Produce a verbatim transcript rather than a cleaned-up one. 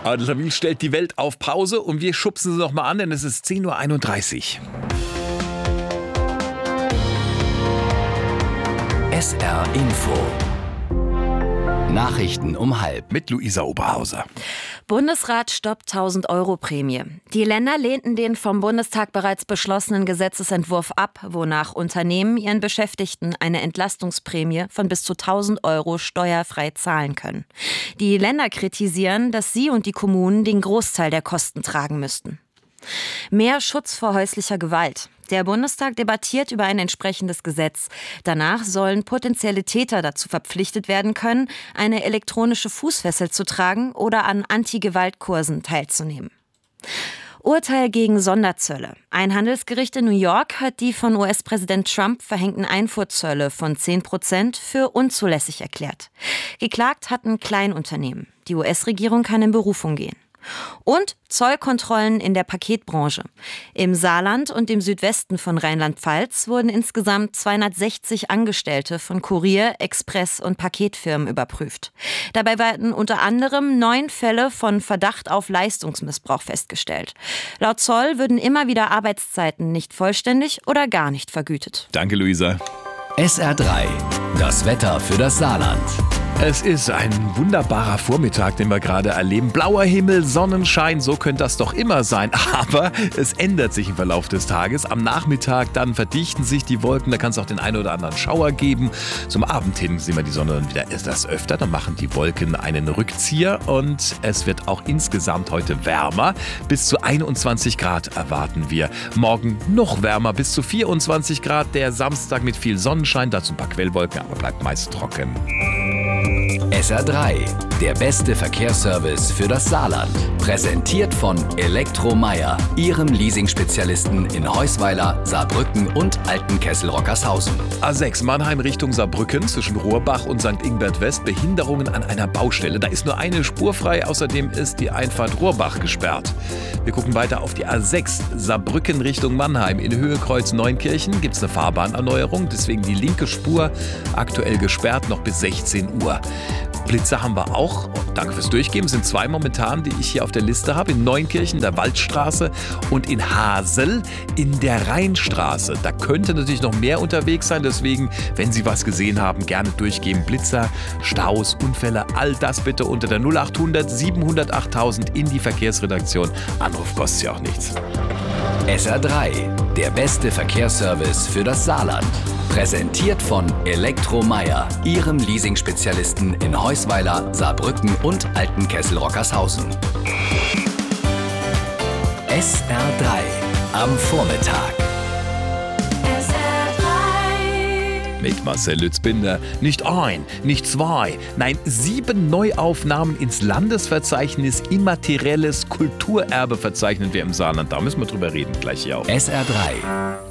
Adel Tawil stellt die Welt auf Pause und wir schubsen sie noch mal an, denn es ist zehn Uhr einunddreißig. S R Info. Nachrichten um halb. Mit Luisa Oberhauser. Bundesrat stoppt tausend Euro Prämie. Die Länder lehnten den vom Bundestag bereits beschlossenen Gesetzesentwurf ab, wonach Unternehmen ihren Beschäftigten eine Entlastungsprämie von bis zu tausend Euro steuerfrei zahlen können. Die Länder kritisieren, dass sie und die Kommunen den Großteil der Kosten tragen müssten. Mehr Schutz vor häuslicher Gewalt. Der Bundestag debattiert über ein entsprechendes Gesetz. Danach sollen potenzielle Täter dazu verpflichtet werden können, eine elektronische Fußfessel zu tragen oder an Anti-Gewalt-Kursen teilzunehmen. Urteil gegen Sonderzölle. Ein Handelsgericht in New York hat die von U S-Präsident Trump verhängten Einfuhrzölle von zehn Prozent für unzulässig erklärt. Geklagt hatten Kleinunternehmen. Die U S-Regierung kann in Berufung gehen. Und Zollkontrollen in der Paketbranche. Im Saarland und im Südwesten von Rheinland-Pfalz wurden insgesamt zweihundertsechzig Angestellte von Kurier-, Express- und Paketfirmen überprüft. Dabei werden unter anderem neun Fälle von Verdacht auf Leistungsmissbrauch festgestellt. Laut Zoll würden immer wieder Arbeitszeiten nicht vollständig oder gar nicht vergütet. Danke, Luisa. S R drei. Das Wetter für das Saarland. Es ist ein wunderbarer Vormittag, den wir gerade erleben. Blauer Himmel, Sonnenschein, so könnte das doch immer sein. Aber es ändert sich im Verlauf des Tages. Am Nachmittag dann verdichten sich die Wolken, da kann es auch den einen oder anderen Schauer geben. Zum Abend hin sehen wir die Sonne dann wieder etwas öfter. Dann machen die Wolken einen Rückzieher und es wird auch insgesamt heute wärmer. Bis zu einundzwanzig Grad erwarten wir. Morgen noch wärmer, bis zu vierundzwanzig Grad. Der Samstag mit viel Sonnenschein, dazu ein paar Quellwolken, aber bleibt meist trocken. S R drei, der beste Verkehrsservice für das Saarland. Präsentiert von Elektromeier, Ihrem Leasing-Spezialisten in Heusweiler, Saarbrücken und Altenkessel-Rockershausen. A sechs Mannheim Richtung Saarbrücken zwischen Rohrbach und Sankt Ingbert West. Behinderungen an einer Baustelle. Da ist nur eine Spur frei, außerdem ist die Einfahrt Rohrbach gesperrt. Wir gucken weiter auf die A sechs Saarbrücken Richtung Mannheim. In Höhe Kreuz Neunkirchen gibt es eine Fahrbahnerneuerung, deswegen die linke Spur aktuell gesperrt, noch bis sechzehn Uhr. Blitzer haben wir auch. Danke fürs Durchgeben. Es sind zwei momentan, die ich hier auf der Liste habe. In Neunkirchen, der Waldstraße, und in Hasel in der Rheinstraße. Da könnte natürlich noch mehr unterwegs sein. Deswegen, wenn Sie was gesehen haben, gerne durchgeben. Blitzer, Staus, Unfälle, all das bitte unter der null acht hundert siebenhundert achttausend in die Verkehrsredaktion. Anruf kostet ja auch nichts. S R drei, der beste Verkehrsservice für das Saarland. Präsentiert von Elektromeier, Ihrem Leasing-Spezialisten in Heusweiler, Saarbrücken und Altenkessel-Rockershausen. S R drei am Vormittag. S R drei. Mit Marcel Lützbinder. Nicht ein, nicht zwei, nein, sieben Neuaufnahmen ins Landesverzeichnis Immaterielles Kulturerbe verzeichnen wir im Saarland. Da müssen wir drüber reden, gleich hier auch. S R drei.